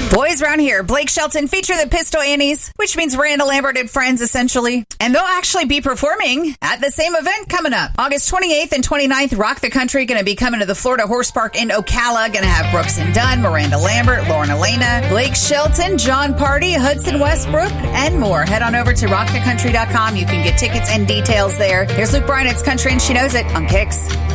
Boys around here, Blake Shelton feature the Pistol Annies, which means Miranda Lambert and friends, essentially. And they'll actually be performing at the same event coming up. August 28th and 29th, Rock the Country going to be coming to the Florida Horse Park in Ocala. Going to have Brooks and Dunn, Miranda Lambert, Lauren Elena, Blake Shelton, John Party, Hudson Westbrook, and more. Head on over to rockthecountry.com. You can get tickets and details there. Here's Luke Bryan. It's Country and She Knows It on Kicks.